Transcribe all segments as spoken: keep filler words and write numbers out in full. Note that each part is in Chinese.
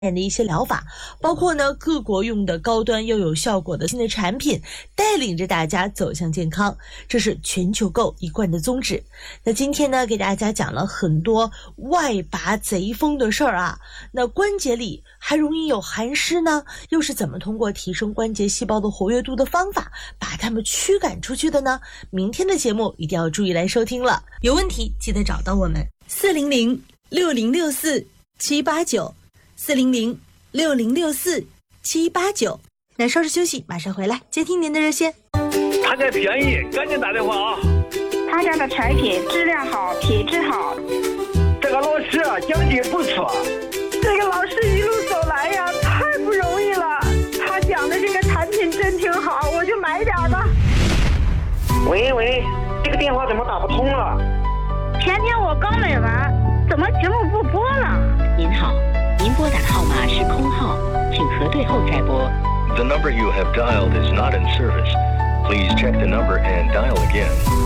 的一些疗法，包括呢各国用的高端又有效果的新的产品，带领着大家走向健康，这是全球购一贯的宗旨。那今天呢给大家讲了很多外拔贼风的事儿啊，那关节里还容易有寒湿呢，又是怎么通过提升关节细胞的活跃度的方法把它们驱赶出去的呢？明天的节目一定要注意来收听了，有问题记得找到我们四零零六零六四七八九四零零六零六四七八九。那稍事休息，马上回来接听您的热线。 他家便宜，赶紧打电话啊！ 他家的产品质量好，品质好。 这个老师啊，讲解不错。 这个老师一路走来呀，太不容易了。他讲的这个产品真挺好，我就买点吧。 喂喂，这个电话怎么打不通了？ 前天我刚买完，怎么节目不播了？ 您好，您拨打的号码是空号，请核对后再拨。 The number you have dialed is not in service. Please check the number and dial again.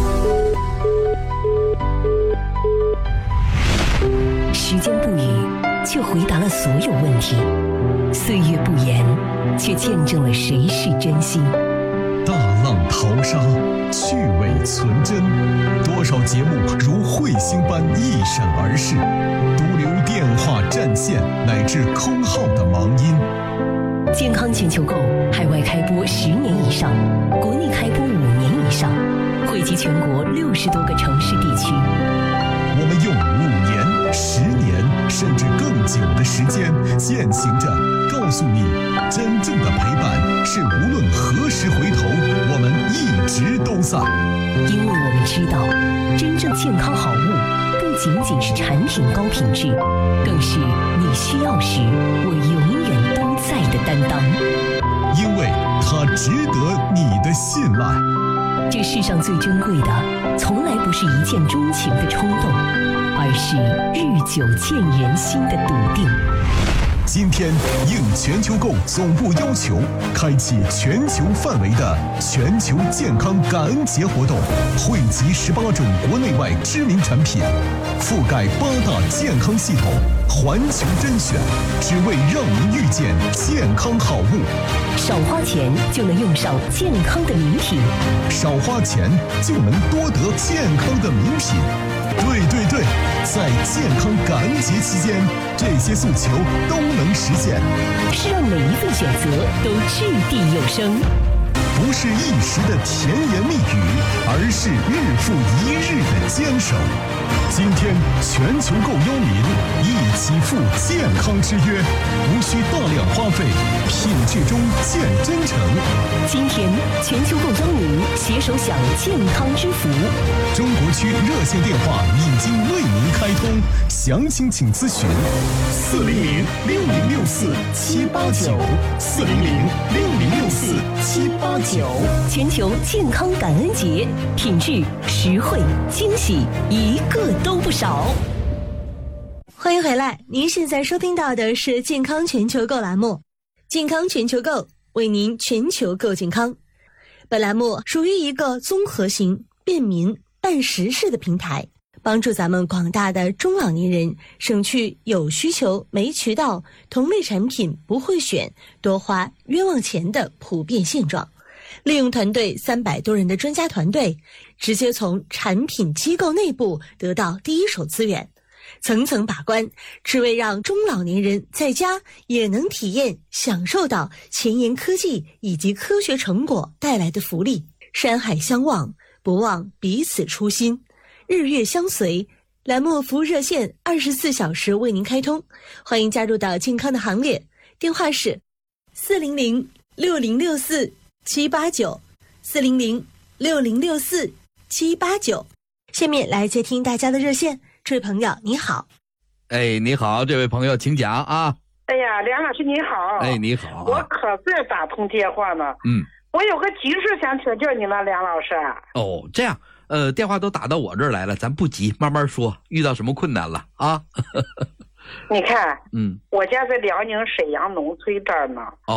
时间不语，却回答了所有问题；岁月不言，却见证了谁是真心。 大浪淘沙，趣味存真，多少节目如彗星般一闪而逝，独留电话占线乃至空号的忙音。 健康全球购海外开播十年以上，国内开播五年以上，惠及全国六十多个城市地区。 我们用五年、十年甚至更久的时间，践行着告诉你，真正的陪伴是无论何时回头，我们一直都在。 因为我们知道，真正健康好物不仅仅是产品高品质，更是你需要时我永远都在的担当。 因为它值得你的信赖。 这世上最珍贵的，从来不是一见钟情的冲动，而是日久见人心的笃定。 今天应全球购总部要求，开启全球范围的全球健康感恩节活动，汇集十八种国内外知名产品，覆盖八大健康系统，环球甄选，只为让您遇见健康好物。 少花钱就能用上健康的名品， 少花钱就能多得健康的名品。对对对，在健康感恩节期间，这些诉求都能实现， 是让每一份选择都掷地有声， 不是一时的甜言蜜语，而是日复一日的坚守。今天全球购邀您一起赴健康之约，无需大量花费，品质中见真诚。 今天全球购邀您携手享健康之福。 中国区热线电话已经为您开通，详情请咨询四零零六零六四七八九四零零六零六四七八九。 全球健康感恩节，品质、实惠、惊喜，一个都不少。 欢迎回来，您现在收听到的是健康全球购栏目，健康全球购为您全球购健康。本栏目属于一个综合型、便民、办实事的平台，帮助咱们广大的中老年人省去有需求没渠道、同类产品不会选、多花冤枉钱的普遍现状。利用团队三百多人的专家团队，直接从产品机构内部得到第一手资源，层层把关，只为让中老年人在家也能体验享受到前沿科技以及科学成果带来的福利。山海相望，不忘彼此初心，日月相随。栏目服务热线二十四小时为您开通，欢迎加入到健康的行列。电话是四零零六零六四七八九四零零六零六四七八九。下面来接听大家的热线。这位朋友你好。 哎，你好，这位朋友请讲啊。 哎呀，梁老师你好。 哎，你好、啊。 我可在打通电话呢。 嗯。 我有个急事想请教你呢，梁老师。 哦，这样，呃，电话都打到我这儿来了，咱不急，慢慢说。遇到什么困难了啊？ 你看， 嗯， 我家在辽宁沈阳农村这儿呢。 哦。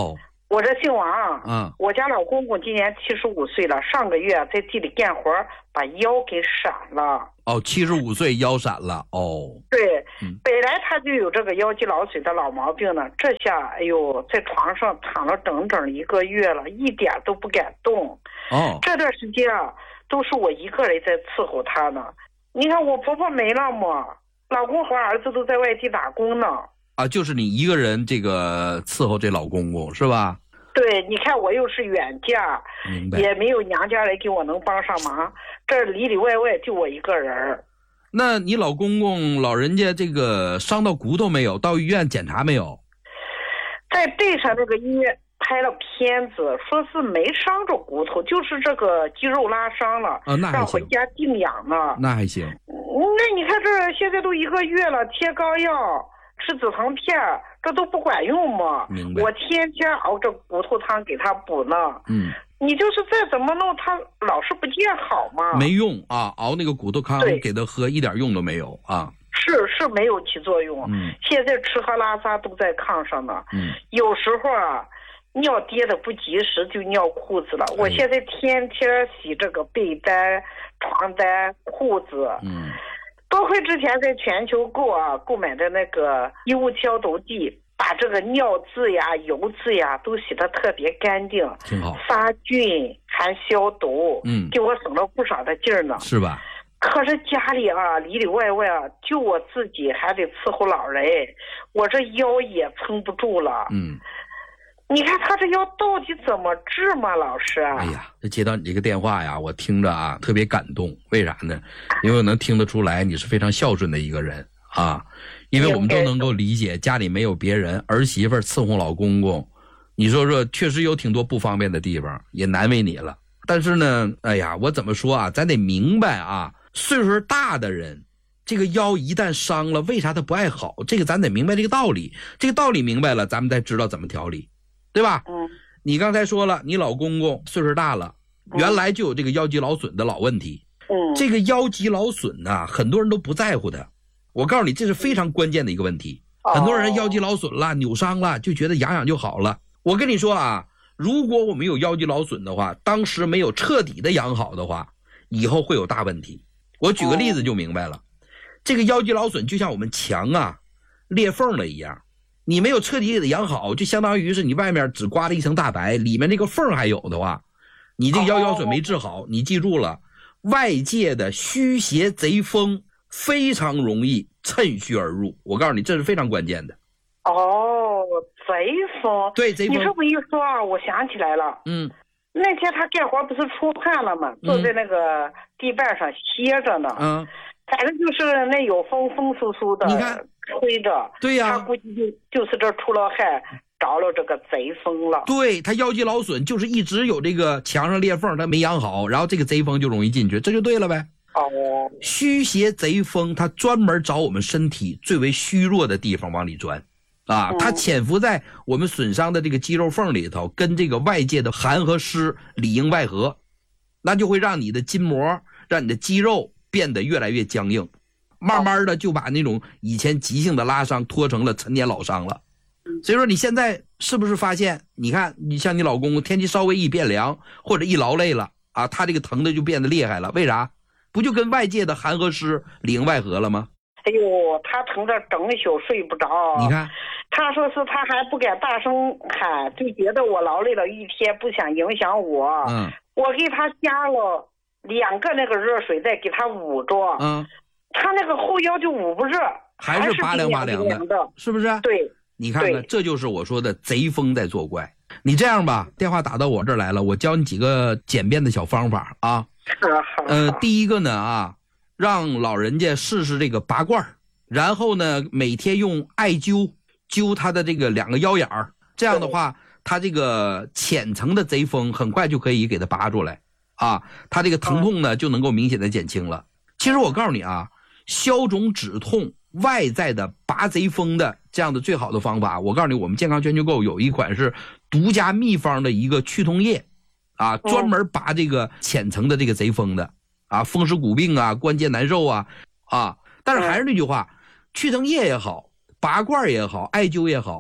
我这姓王， 嗯， 我家老公公今年七十五岁了，上个月在地里干活，把腰给闪了。 哦，七十五岁腰闪了，哦， 对， 嗯， 本来他就有这个腰肌劳损的老毛病呢，这下哎呦，在床上躺了整整一个月了，一点都不敢动。 哦， 这段时间啊，都是我一个人在伺候他呢。你看我婆婆没了嘛，老公和儿子都在外地打工呢。 啊，就是你一个人这个伺候这老公公是吧？ 对，你看我又是远嫁， 明白， 也没有娘家人给我能帮上忙，这里里外外就我一个人。 那你老公公老人家这个伤到骨头没有？到医院检查没有？ 在背上那个医院拍了片子，说是没伤着骨头，就是这个肌肉拉伤了， 啊，那还行， 让回家静养呢。 那还行。 那你看这现在都一个月了，贴膏药，吃止疼片，这都不管用嘛。 明白。 我天天熬着骨头汤给他补呢。 嗯。 你就是再怎么弄，他老是不见好嘛。 没用啊，熬那个骨头汤给他喝，一点用都没有啊。 是是没有起作用。 嗯。现在吃喝拉撒都在炕上呢。 嗯。 有时候啊，尿跌的不及时就尿裤子了。哎、我现在天天洗这个被单、床单、裤子。 嗯。 多亏之前在全球购啊购买的那个衣物消毒剂，把这个尿渍呀、油渍呀都洗得特别干净， 挺好， 杀菌还消毒， 嗯， 给我省了不少的劲儿呢， 是吧？ 可是家里啊，里里外外啊，就我自己还得伺候老人，我这腰也撑不住了， 嗯。 你看他这腰到底怎么治嘛，老师？ 哎呀，这接到你这个电话呀，我听着啊特别感动。为啥呢？因为我能听得出来你是非常孝顺的一个人啊。因为我们都能够理解家里没有别人，儿媳妇伺候老公公，你说说确实有挺多不方便的地方，也难为你了。但是呢，哎呀，我怎么说啊？咱得明白啊，岁数大的人，这个腰一旦伤了，为啥他不爱好？这个咱得明白这个道理。这个道理明白了，咱们才知道怎么调理。对吧？ 嗯， 你刚才说了，你老公公岁数大了，原来就有这个腰肌劳损的老问题。 嗯， 这个腰肌劳损呢、啊，很多人都不在乎的。我告诉你，这是非常关键的一个问题。哦、很多人腰肌劳损了、扭伤了，就觉得养养就好了。我跟你说啊，如果我们有腰肌劳损的话，当时没有彻底的养好的话，以后会有大问题。我举个例子就明白了。哦、这个腰肌劳损就像我们墙啊裂缝了一样。你没有彻底给它养好，就相当于是你外面只刮了一层大白，里面这个缝还有的话，你这个腰腰损没治好，你记住了，外界的虚邪贼风非常容易趁虚而入。我告诉你，这是非常关键的。 哦，贼风， 对，贼风。 你这么一说啊，我想起来了。 嗯， 那天他干活不是出汗了吗？坐在那个地板上歇着呢。 嗯， 反正就是那有风，风酥酥的。 你看。 吹着， 对呀、啊， 他估计就就是这出了汗，着了这个贼风了。 对，他腰肌劳损就是一直有这个墙上裂缝，他没养好，然后这个贼风就容易进去，这就对了呗。 哦， 虚邪贼风，它专门找我们身体最为虚弱的地方往里钻，啊，它潜伏在我们损伤的这个肌肉缝里头，跟这个外界的寒和湿里应外合，那就会让你的筋膜，让你的肌肉变得越来越僵硬。慢慢的就把那种以前急性的拉伤拖成了陈年老伤了。所以说你现在是不是发现，你看你像你老公天气稍微一变凉或者一劳累了啊，他这个疼的就变得厉害了，为啥？不就跟外界的寒和湿里应外合了吗？ 哎呦，他疼得整宿睡不着。 你看， 他说是他还不敢大声喊，就觉得我劳累了一天，不想影响我。 嗯， 我给他加了两个那个热水，再给他捂着。 嗯。 他那个后腰就捂不热， 还是拔凉拔凉的，是不是？ 对， 你看看，这就是我说的贼风在作怪。你这样吧，电话打到我这儿来了，我教你几个简便的小方法啊。呃，第一个呢啊，让老人家试试这个拔罐，然后呢，每天用艾灸灸他的这个两个腰眼儿，这样的话，他这个浅层的贼风很快就可以给他拔出来啊，他这个疼痛呢就能够明显的减轻了。其实我告诉你啊。消肿止痛外在的拔贼风的这样的最好的方法，我告诉你，我们健康全球购有一款是独家秘方的一个去痛液啊，专门拔这个浅层的这个贼风的啊，风湿骨病啊，关节难受啊啊。但是还是那句话，去痛液也好，拔罐也好，艾灸也好，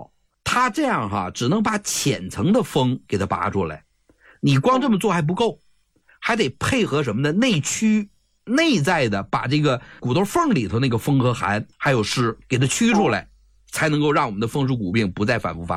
它这样哈，只能把浅层的风给它拔出来。你光这么做还不够，还得配合什么呢？内驱内在的把这个骨头缝里头那个风和寒还有湿给它驱出来，才能够让我们的风湿骨病不再反复发